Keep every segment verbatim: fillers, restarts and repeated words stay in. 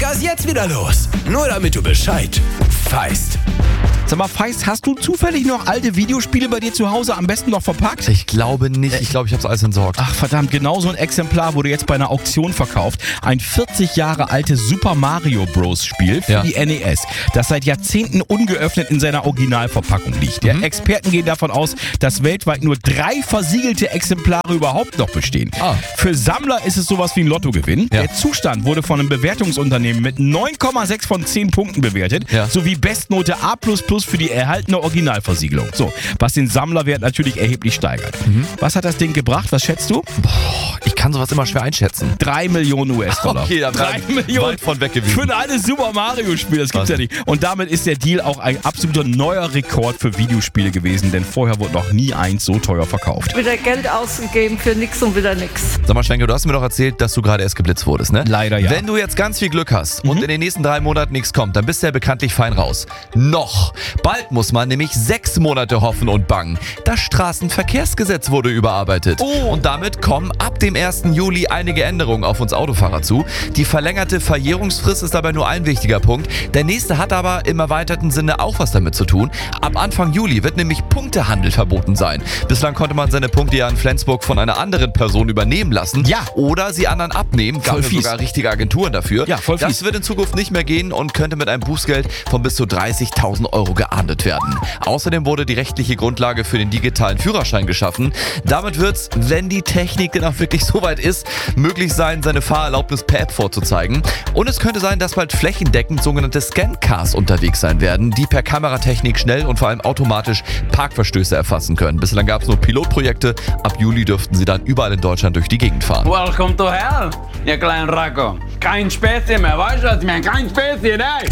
Schwenkers jetzt wieder los. Nur damit du Bescheid weißt. Sag mal, Feist, hast du zufällig noch alte Videospiele bei dir zu Hause, am besten noch verpackt? Ich glaube nicht. Ich glaube, ich habe es alles entsorgt. Ach verdammt, genau so ein Exemplar wurde jetzt bei einer Auktion verkauft. Ein vierzig Jahre altes Super Mario Bros. Spiel für Ja. die N E S, das seit Jahrzehnten ungeöffnet in seiner Originalverpackung liegt. Ja, Mhm. Experten gehen davon aus, dass weltweit nur drei versiegelte Exemplare überhaupt noch bestehen. Ah. Für Sammler ist es sowas wie ein Lottogewinn. Ja. Der Zustand wurde von einem Bewertungsunternehmen mit neun Komma sechs von zehn Punkten bewertet, Ja. sowie Bestnote A plus plus für die erhaltene Originalversiegelung. So, was den Sammlerwert natürlich erheblich steigert. Mhm. Was hat das Ding gebracht? Was schätzt du? Boah, ich kann sowas immer schwer einschätzen. Drei Millionen U S-Dollar. Okay, da Drei war Millionen weit von weg gewesen. für ein altes Super Mario-Spiel, das gibt's Was? ja nicht. Und damit ist der Deal auch ein absoluter neuer Rekord für Videospiele gewesen, denn vorher wurde noch nie eins so teuer verkauft. Wieder Geld ausgegeben für nix und wieder nix. Sag mal, Schwenke, du hast mir doch erzählt, dass du gerade erst geblitzt wurdest, ne? Leider ja. Wenn du jetzt ganz viel Glück hast und in den nächsten drei Monaten nichts kommt, dann bist du ja bekanntlich fein raus. Noch. Bald muss man nämlich sechs Monate hoffen und bangen. Das Straßenverkehrsgesetz wurde überarbeitet. Oh. Und damit kommen ab dem ersten Juli einige Änderungen auf uns Autofahrer zu. Die verlängerte Verjährungsfrist ist dabei nur ein wichtiger Punkt. Der nächste hat aber im erweiterten Sinne auch was damit zu tun. Ab Anfang Juli wird nämlich Punktehandel verboten sein. Bislang konnte man seine Punkte ja in Flensburg von einer anderen Person übernehmen lassen. Ja. Oder sie anderen abnehmen. Gab Voll es fies. sogar richtige Agenturen dafür. Ja, voll Das fies. wird in Zukunft nicht mehr gehen und könnte mit einem Bußgeld von bis zu dreißigtausend Euro geahndet werden. Außerdem wurde die rechtliche Grundlage für den digitalen Führerschein geschaffen. Damit wird es, wenn die Technik denn auch wirklich so weit ist, möglich sein, seine Fahrerlaubnis per App vorzuzeigen. Und es könnte sein, dass bald flächendeckend sogenannte Scan-Cars unterwegs sein werden, die per Kameratechnik schnell und vor allem automatisch Parkverstöße erfassen können. Bislang gab es nur Pilotprojekte. Ab Juli dürften sie dann überall in Deutschland durch die Gegend fahren. Welcome to hell, ihr kleinen Racko. Kein Späßchen mehr, weißt du was ich meine? Kein Späßchen, ey!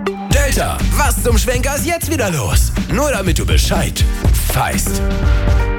Delta, was zum Schwenkers jetzt wieder los? Nur damit du Bescheid weißt.